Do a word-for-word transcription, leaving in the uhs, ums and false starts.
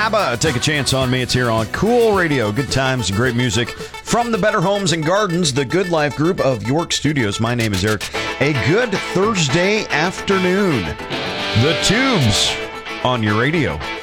ABBA, Take a Chance on Me. It's here on Cool Radio. Good times and great music from the Better Homes and Gardens, the Good Life Group of York Studios. My name is Eric. A good Thursday afternoon. The Tubes on your radio.